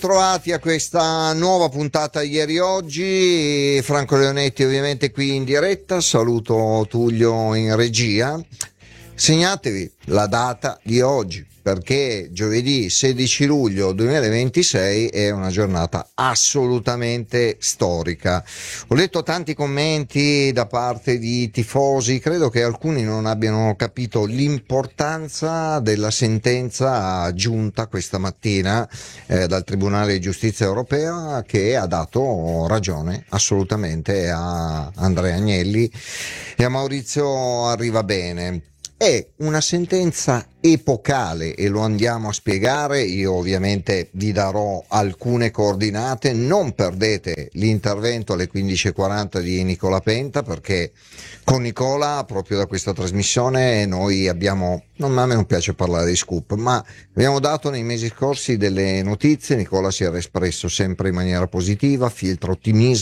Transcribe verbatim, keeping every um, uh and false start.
Trovati a questa nuova puntata ieri oggi. Franco Leonetti ovviamente qui in diretta, saluto Tullio in regia. Segnatevi la data di oggi, perché giovedì sedici luglio duemilaventisei è una giornata assolutamente storica. Ho letto tanti commenti da parte di tifosi, credo che alcuni non abbiano capito l'importanza della sentenza giunta questa mattina eh, dal Tribunale di Giustizia Europea, che ha dato ragione assolutamente a Andrea Agnelli e a Maurizio Arrivabene. È una sentenza epocale e lo andiamo a spiegare. Io ovviamente vi darò alcune coordinate. Non perdete l'intervento alle quindici e quaranta di Nicola Penta, perché con Nicola proprio da questa trasmissione noi abbiamo, non, a me non piace parlare di scoop, ma abbiamo dato nei mesi scorsi delle notizie. Nicola si era espresso sempre in maniera positiva, filtra ottimismo